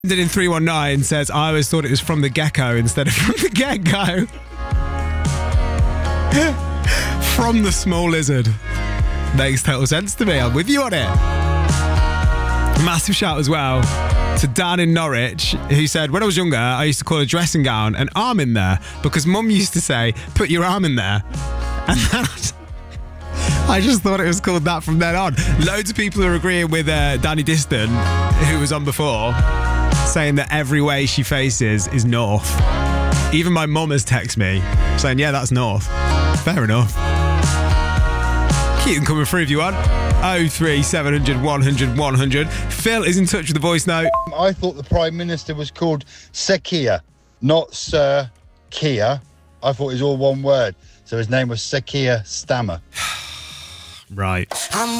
In 319 says, I always thought it was from the gecko instead of from the get-go. From the small lizard. Makes total sense to me. I'm with you on it. Massive shout as well to Dan in Norwich, who said, when I was younger, I used to call a dressing gown an arm in there because Mum used to say, put your arm in there. And then I just thought it was called that from then on. Loads of people are agreeing with Danny Diston, who was on before, saying that every way she faces is north. Even my mum has texted me saying, yeah, that's north. Fair enough. Keep them coming through if you want. 03700 100 100. Phil is in touch with the voice note. I thought the Prime Minister was called Sir Keir, not Sir Keir. I thought it was all one word. So his name was Sir Keir Stammer. Right.